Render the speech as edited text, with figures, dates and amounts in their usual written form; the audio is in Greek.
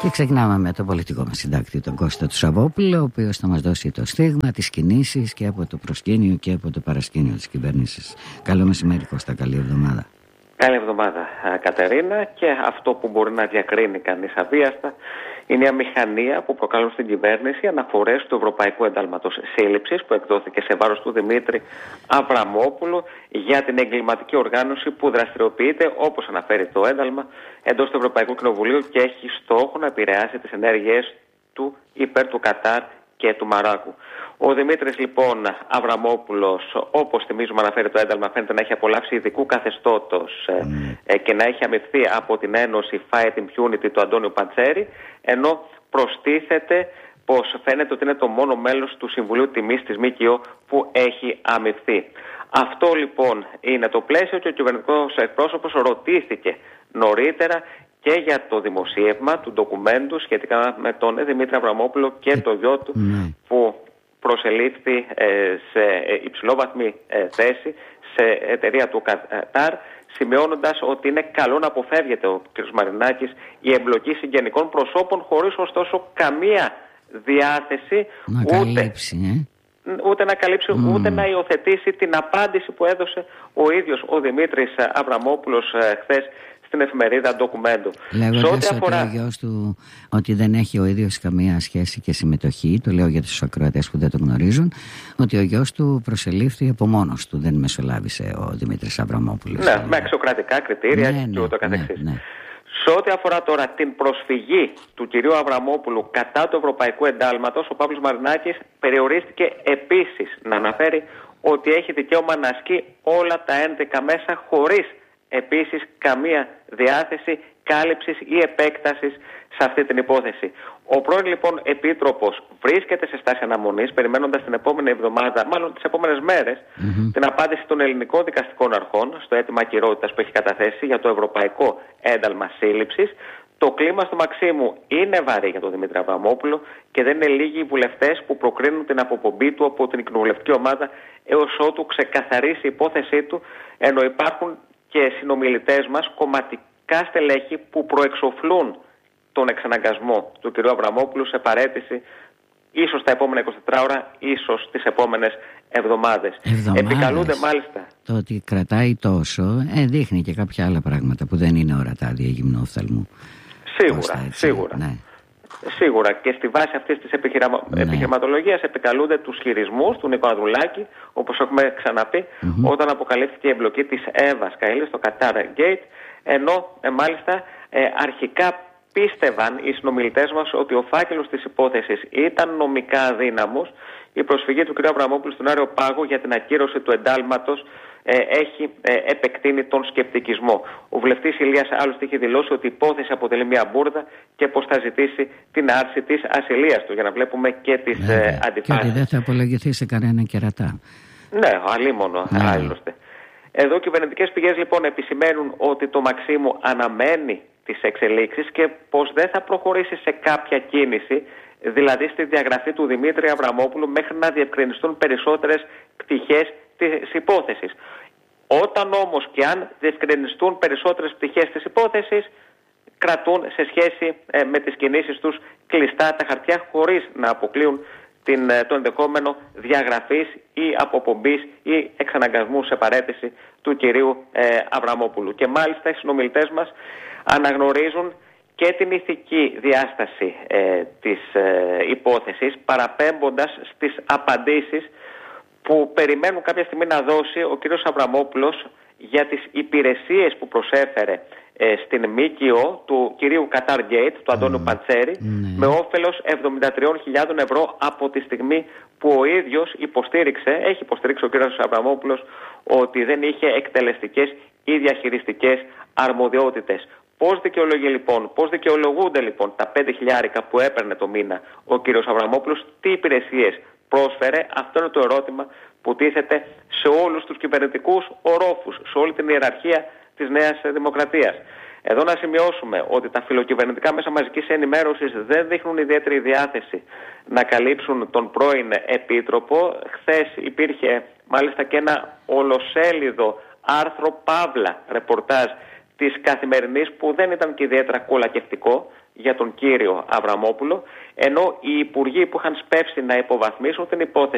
Και ξεκινάμε με τον πολιτικό μας συντάκτη, τον Κώστα του Σαββόπουλο, ο οποίος θα μας δώσει το στίγμα της κινήσης και από το προσκήνιο και από το παρασκήνιο της κυβέρνησης. Καλό μεσημέρι, Κώστα, καλή εβδομάδα. Καλή εβδομάδα, Κατερίνα. Και αυτό που μπορεί να διακρίνει κανείς αβίαστα είναι η αμηχανία που προκαλούν στην κυβέρνηση αναφορές του Ευρωπαϊκού Εντάλματος Σύλληψης που εκδόθηκε σε βάρος του Δημήτρη Αβραμόπουλου για την εγκληματική οργάνωση που δραστηριοποιείται, όπως αναφέρει το ένταλμα, εντός του Ευρωπαϊκού Κοινοβουλίου και έχει στόχο να επηρεάσει τις ενέργειες του υπέρ του Κατάρ και του Μαράκου. Ο Δημήτρης λοιπόν Αβραμόπουλος, όπως θυμίζουμε αναφέρει το ένταλμα, φαίνεται να έχει απολαύσει ειδικού καθεστώτος και να έχει αμοιφθεί από την Ένωση Fight Impunity του Αντώνιου Παντσέρη, ενώ προστίθεται πως φαίνεται ότι είναι το μόνο μέλος του Συμβουλίου Τιμής της ΜΚΟ που έχει αμοιφθεί. Αυτό λοιπόν είναι το πλαίσιο και ο κυβερνητικός εκπρόσωπος ρωτήθηκε νωρίτερα και για το δημοσίευμα του ντοκουμέντου σχετικά με τον Δημήτρη Αβραμόπουλο και το γιο του που προσελήφθη σε υψηλόβαθμη θέση σε εταιρεία του Κατάρ, σημειώνοντας ότι είναι καλό να αποφεύγεται ο κ. Μαρινάκης η εμπλοκή συγγενικών προσώπων, χωρίς ωστόσο καμία διάθεση ούτε να καλύψει ούτε να υιοθετήσει την απάντηση που έδωσε ο ίδιος ο Δημήτρης Αβραμόπουλος χθες στην εφημερίδα ντοκουμέντου. Λέγοντας ότι ο γιος του ότι δεν έχει ο ίδιος καμία σχέση και συμμετοχή, το λέω για τους ακροατές που δεν το γνωρίζουν, ότι ο γιος του προσελήφθη από μόνος του, δεν μεσολάβησε ο Δημήτρης Αβραμόπουλος. Ναι, με αξιοκρατικά κριτήρια και ούτω καθεξής. Σε ό,τι αφορά τώρα την προσφυγή του κυρίου Αβραμόπουλου κατά του Ευρωπαϊκού Εντάλματος, ο Παύλος Μαρινάκης περιορίστηκε επίσης να αναφέρει ότι έχει δικαίωμα να ασκεί όλα τα ένδικα μέσα χωρίς επίσης καμία διάθεση κάλυψης ή επέκτασης σε αυτή την υπόθεση. Ο πρώην λοιπόν Επίτροπος βρίσκεται σε στάση αναμονής, περιμένοντας την επόμενη εβδομάδα, μάλλον τις επόμενες μέρες, την απάντηση των ελληνικών δικαστικών αρχών στο αίτημα ακυρότητας που έχει καταθέσει για το Ευρωπαϊκό Ένταλμα Σύλληψης. Το κλίμα στο Μαξίμου είναι βαρύ για τον Δημήτρη Αβραμόπουλο και δεν είναι λίγοι οι βουλευτές που προκρίνουν την αποπομπή του από την κοινοβουλευτική ομάδα έως ότου ξεκαθαρίσει η υπόθεσή του, ενώ υπάρχουν και συνομιλητές μας, κομματικά στελέχη που προεξοφλούν τον εξαναγκασμό του κ. Αβραμόπουλου σε παραίτηση ίσως τα επόμενα 24 ώρα, ίσως τις επόμενες εβδομάδες. Επικαλούνται μάλιστα. Το ότι κρατάει τόσο δείχνει και κάποια άλλα πράγματα που δεν είναι ορατά διαγυμνόφθαλμου. Σίγουρα. Ναι. Σίγουρα και στη βάση αυτής της επιχειρηματολογίας επικαλούνται τους χειρισμούς του Νίκο Ανδρουλάκη, όπως έχουμε ξαναπεί, όταν αποκαλύφθηκε η εμπλοκή της Εύα Καΐλη στο Qatar Gate, ενώ μάλιστα αρχικά πίστευαν οι συνομιλητές μας ότι ο φάκελος της υπόθεσης ήταν νομικά αδύναμος. Η προσφυγή του κ. Αβραμόπουλου στον Άριο Πάγο για την ακύρωση του εντάλματος έχει επεκτείνει τον σκεπτικισμό. Ο βουλευτής Ηλίας άλλωστε έχει δηλώσει ότι η υπόθεση αποτελεί μια μπουρδα και πως θα ζητήσει την άρση της ασυλίας του, για να βλέπουμε και τις αντιφάσεις. Και ότι δεν θα απολογηθεί σε κανέναν κερατά. Ναι, αλίμονο άλλωστε. Εδώ κυβερνητικές πηγές λοιπόν επισημαίνουν ότι το Μαξίμου αναμένει τις εξελίξεις και πως δεν θα προχωρήσει σε κάποια κίνηση, δηλαδή στη διαγραφή του Δημήτρη Αβραμόπουλου, μέχρι να διευκρινιστούν περισσότερες πτυχές της υπόθεσης. Όταν όμως και αν διευκρινιστούν περισσότερες πτυχές της υπόθεσης, κρατούν σε σχέση με τις κινήσεις τους κλειστά τα χαρτιά, χωρίς να αποκλείουν το ενδεχόμενο διαγραφής ή αποπομπής ή εξαναγκασμού σε παραίτηση του κυρίου Αβραμόπουλου. Και μάλιστα οι συνομιλητές μας αναγνωρίζουν και την ηθική διάσταση της υπόθεσης, παραπέμποντας στις απαντήσεις που περιμένουν κάποια στιγμή να δώσει ο κύριος Αβραμόπουλος για τις υπηρεσίες που προσέφερε στην ΜΚΟ του κυρίου Qatar Gate, του Αντώνιου Παντσέρη, με όφελος 73.000 ευρώ από τη στιγμή που ο ίδιος έχει υποστηρίξει ο κύριος Αβραμόπουλος ότι δεν είχε εκτελεστικές ή διαχειριστικές αρμοδιότητες. Πώς δικαιολογούνται λοιπόν τα 5.000 που έπαιρνε το μήνα ο κύριος Αβραμόπουλος, τι υπηρεσίες πρόσφερε? Αυτό είναι το ερώτημα που τίθεται σε όλους τους κυβερνητικούς ορόφους, σε όλη την ιεραρχία της Νέας Δημοκρατίας. Εδώ να σημειώσουμε ότι τα φιλοκυβερνητικά μέσα μαζικής ενημέρωσης δεν δείχνουν ιδιαίτερη διάθεση να καλύψουν τον πρώην Επίτροπο. Χθες υπήρχε μάλιστα και ένα ολοσέλιδο άρθρο παύλα ρεπορτάζ της Καθημερινής, που δεν ήταν και ιδιαίτερα κολακευτικό για τον κύριο Αβραμόπουλο, ενώ οι υπουργοί που είχαν σπεύσει να υποβαθμίσουν την υπόθεση